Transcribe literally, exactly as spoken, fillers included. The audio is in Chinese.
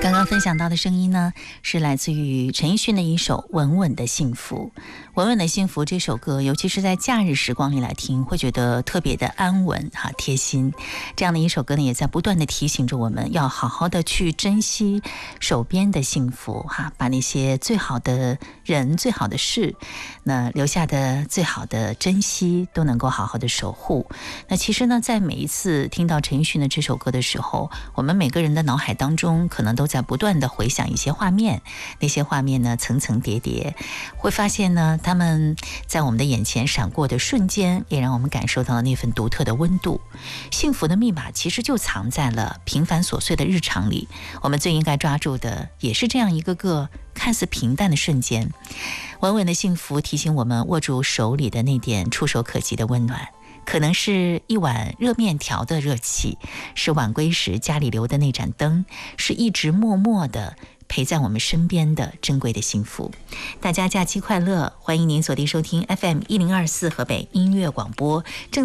刚刚分享到的声音呢，是来自于陈奕迅的一首《稳稳的幸福》。《稳稳的幸福》这首歌，尤其是在假日时光里来听，会觉得特别的安稳哈、贴心。这样的一首歌呢，也在不断的提醒着我们，要好好的去珍惜手边的幸福哈，把那些最好的人、最好的事，那留下的最好的珍惜，都能够好好的守护。那其实呢，在每一次听到陈奕迅的这首歌的时候，我们每个人的脑海当中可能都在不断的回想一些画面，那些画面呢层层叠叠，会发现呢他们在我们的眼前闪过的瞬间，也让我们感受到了那份独特的温度。幸福的密码其实就藏在了平凡琐碎的日常里，我们最应该抓住的也是这样一个个看似平淡的瞬间。稳稳的幸福提醒我们握住手里的那点触手可及的温暖，可能是一碗热面条的热气，是晚归时家里留的那盏灯，是一直默默的陪在我们身边的珍贵的幸福。大家假期快乐，欢迎您锁定收听 F M 一零二四河北音乐广播。正